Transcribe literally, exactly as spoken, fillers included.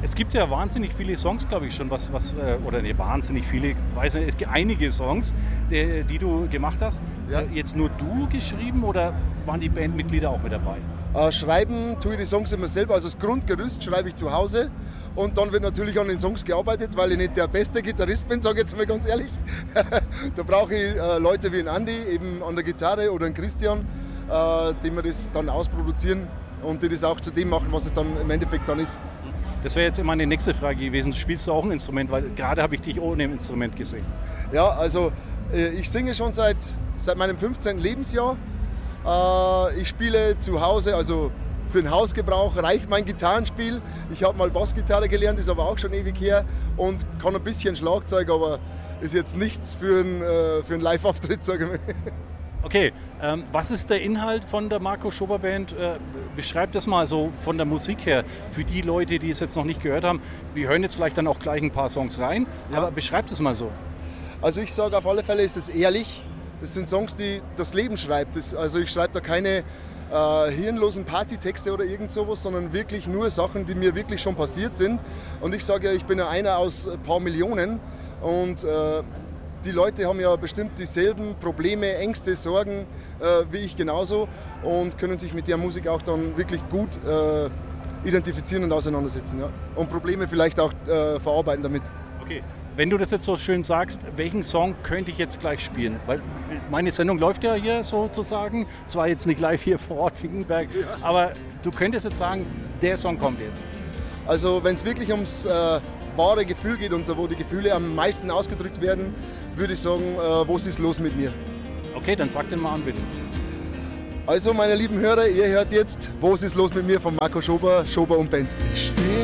Es gibt ja wahnsinnig viele Songs, glaube ich schon, was, was äh, oder ne, wahnsinnig viele, ich weiß nicht, es gibt einige Songs, die, die du gemacht hast. Ja. Äh, jetzt nur du geschrieben oder waren die Bandmitglieder auch mit dabei? Äh, schreiben tue ich die Songs immer selber, also das Grundgerüst schreibe ich zu Hause und dann wird natürlich an den Songs gearbeitet, weil ich nicht der beste Gitarrist bin, sage ich jetzt mal ganz ehrlich. Da brauche ich äh, Leute wie einen Andi eben an der Gitarre oder einen Christian, äh, die mir das dann ausproduzieren und die das auch zu dem machen, was es dann im Endeffekt dann ist. Das wäre jetzt immer eine nächste Frage gewesen. Spielst du auch ein Instrument? Weil gerade habe ich dich ohne ein Instrument gesehen. Ja, also äh, ich singe schon seit, seit meinem fünfzehnten Lebensjahr. Äh, ich spiele zu Hause, also für den Hausgebrauch reicht mein Gitarrenspiel. Ich habe mal Bassgitarre gelernt, ist aber auch schon ewig her und kann ein bisschen Schlagzeug, aber ist jetzt nichts für einen, äh, für einen Live-Auftritt, sage ich mal. Okay, ähm, was ist der Inhalt von der Marco Schober Band? Äh, beschreib das mal so von der Musik her für die Leute, die es jetzt noch nicht gehört haben. Wir hören jetzt vielleicht dann auch gleich ein paar Songs rein, Ja. aber beschreib das mal so. Also ich sage auf alle Fälle, ist es ehrlich. Das sind Songs, die das Leben schreibt. Das, also ich schreibe da keine äh, hirnlosen Partytexte oder irgend sowas, sondern wirklich nur Sachen, die mir wirklich schon passiert sind. Und ich sage ja, ich bin ja einer aus ein paar Millionen und äh, die Leute haben ja bestimmt dieselben Probleme, Ängste, Sorgen äh, wie ich genauso und können sich mit der Musik auch dann wirklich gut äh, identifizieren und auseinandersetzen. Ja. Und Probleme vielleicht auch äh, verarbeiten damit. Okay, wenn du das jetzt so schön sagst, welchen Song könnte ich jetzt gleich spielen? Weil meine Sendung läuft ja hier sozusagen, zwar jetzt nicht live hier vor Ort Finkenberg, ja. Aber du könntest jetzt sagen, der Song kommt jetzt. Also wenn es wirklich ums äh, wahre Gefühl geht und wo die Gefühle am meisten ausgedrückt werden, würde ich sagen, äh, was ist los mit mir? Okay, dann sag den mal an, bitte. Also meine lieben Hörer, ihr hört jetzt, was ist los mit mir von Marco Schober, Schober und Band. Ich stehe